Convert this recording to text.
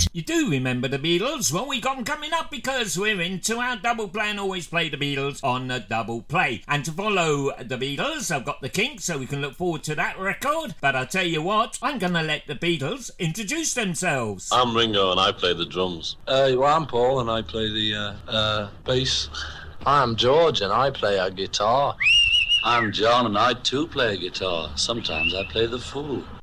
You do remember the Beatles? Well, we got them coming up because we're into our double play and always play the Beatles on the double play. And to follow the Beatles, I've got the Kinks, so we can look forward to that record. But I'll tell you what, I'm going to let the Beatles introduce themselves. I'm Ringo and I play the drums. Well, I'm Paul and I play the bass. I'm George and I play a guitar. I'm John and I too play a guitar. Sometimes I play the fool.